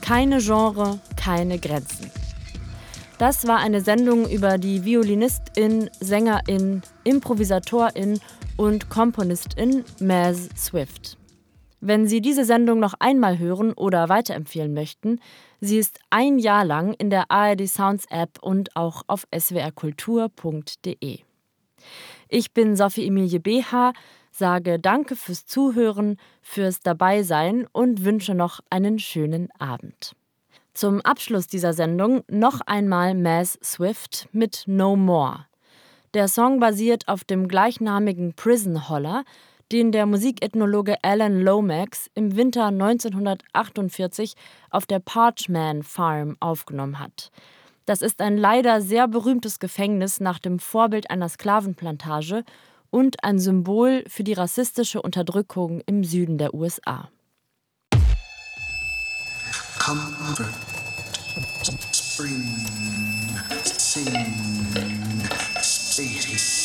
Keine Genre, keine Grenzen. Das war eine Sendung über die Violinistin, Sängerin, Improvisatorin und Komponistin Maz Swift. Wenn Sie diese Sendung noch einmal hören oder weiterempfehlen möchten, sie ist ein Jahr lang in der ARD Sounds App und auch auf swrkultur.de. Ich bin Sophie Emilie BH, sage Danke fürs Zuhören, fürs Dabeisein und wünsche noch einen schönen Abend. Zum Abschluss dieser Sendung noch einmal Maz Swift mit No More. Der Song basiert auf dem gleichnamigen Prison Holler, den der Musikethnologe Alan Lomax im Winter 1948 auf der Parchman Farm aufgenommen hat. Das ist ein leider sehr berühmtes Gefängnis nach dem Vorbild einer Sklavenplantage und ein Symbol für die rassistische Unterdrückung im Süden der USA. Comfort, spring, sing, cities.